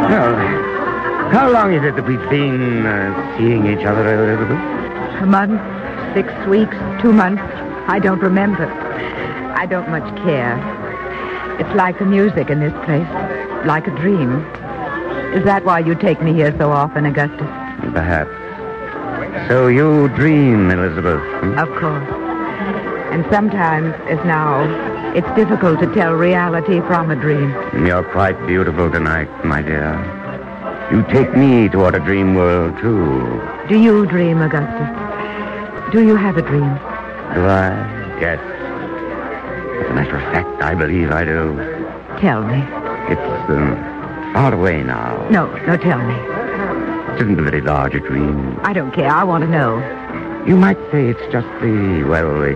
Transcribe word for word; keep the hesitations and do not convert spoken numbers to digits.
Well, how long is it that we've been uh, seeing each other, Elizabeth? A month, six weeks, two months. I don't remember. I don't much care. It's like the music in this place, like a dream. Is that why you take me here so often, Augustus? Perhaps. So you dream, Elizabeth? Hmm? Of course. And sometimes, as now, it's difficult to tell reality from a dream. You're quite beautiful tonight, my dear. You take me toward a dream world, too. Do you dream, Augustus? Do you have a dream? Do I? Yes. As a matter of fact, I believe I do. Tell me. It's um, far away now. No, no, tell me. It isn't a very large a dream. I don't care. I want to know. You might say it's just the, well, the